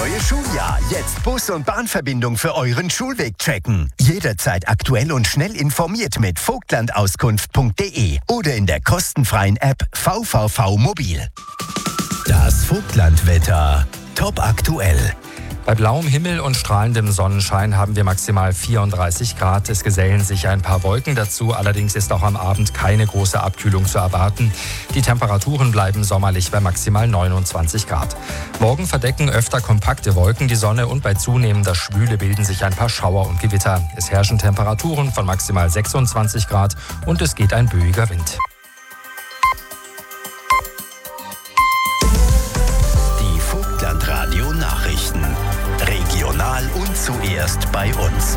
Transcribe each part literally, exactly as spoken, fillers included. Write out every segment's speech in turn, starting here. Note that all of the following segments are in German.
neue Schuljahr. Jetzt Bus- und Bahnverbindung für euren Schulweg checken. Jederzeit aktuell und schnell informiert mit vogtlandauskunft punkt de oder in der kostenfreien App V V V Mobil. Das Vogtlandwetter. Top aktuell. Bei blauem Himmel und strahlendem Sonnenschein haben wir maximal vierunddreißig Grad. Es gesellen sich ein paar Wolken dazu. Allerdings ist auch am Abend keine große Abkühlung zu erwarten. Die Temperaturen bleiben sommerlich bei maximal neunundzwanzig Grad. Morgen verdecken öfter kompakte Wolken die Sonne und bei zunehmender Schwüle bilden sich ein paar Schauer und Gewitter. Es herrschen Temperaturen von maximal sechsundzwanzig Grad und es geht ein böiger Wind. Die Vogtlandradio Nachrichten. Regional und zuerst bei uns.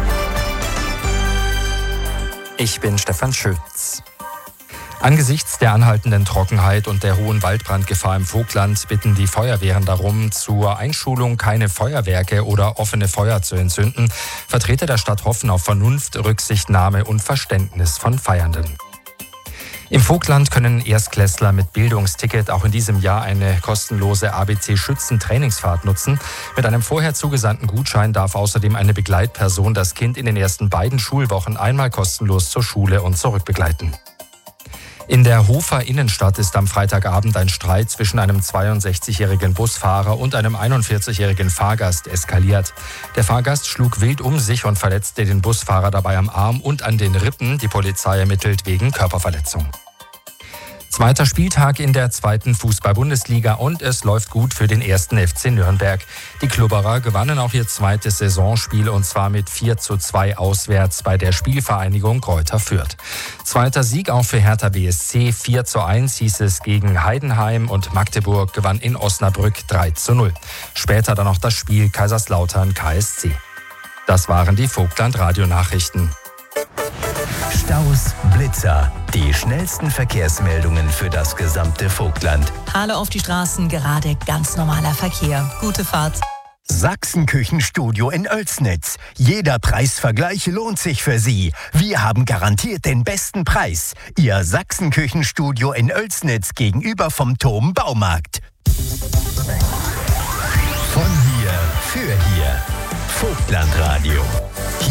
Ich bin Stefan Schütz. Angesichts der anhaltenden Trockenheit und der hohen Waldbrandgefahr im Vogtland bitten die Feuerwehren darum, zur Einschulung keine Feuerwerke oder offene Feuer zu entzünden. Vertreter der Stadt hoffen auf Vernunft, Rücksichtnahme und Verständnis von Feiernden. Im Vogtland können Erstklässler mit Bildungsticket auch in diesem Jahr eine kostenlose A B C-Schützen-Trainingsfahrt nutzen. Mit einem vorher zugesandten Gutschein darf außerdem eine Begleitperson das Kind in den ersten beiden Schulwochen einmal kostenlos zur Schule und zurück begleiten. In der Hofer Innenstadt ist am Freitagabend ein Streit zwischen einem zweiundsechzigjährigen Busfahrer und einem einundvierzigjährigen Fahrgast eskaliert. Der Fahrgast schlug wild um sich und verletzte den Busfahrer dabei am Arm und an den Rippen. Die Polizei ermittelt wegen Körperverletzung. Zweiter Spieltag in der zweiten Fußball-Bundesliga und es läuft gut für den ersten F C Nürnberg. Die Klubberer gewannen auch ihr zweites Saisonspiel und zwar mit vier zu zwei auswärts bei der Spielvereinigung Greuther Fürth. Zweiter Sieg auch für Hertha B S C, vier zu eins hieß es gegen Heidenheim und Magdeburg gewann in Osnabrück drei zu null. Später dann noch das Spiel Kaiserslautern K S C. Das waren die Vogtland-Radio-Nachrichten. Staus, Blitzer, die schnellsten Verkehrsmeldungen für das gesamte Vogtland. Hallo auf die Straßen, gerade ganz normaler Verkehr. Gute Fahrt. Sachsenküchenstudio in Oelsnitz. Jeder Preisvergleich lohnt sich für Sie. Wir haben garantiert den besten Preis. Ihr Sachsenküchenstudio in Oelsnitz gegenüber vom Turm Baumarkt. Von hier für hier. Vogtlandradio.